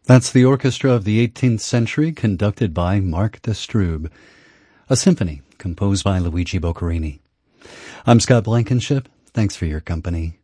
That's the orchestra of the 18th century conducted by Mark de Stroob, a symphony composed by Luigi Boccherini. I'm Scott Blankenship. Thanks for your company.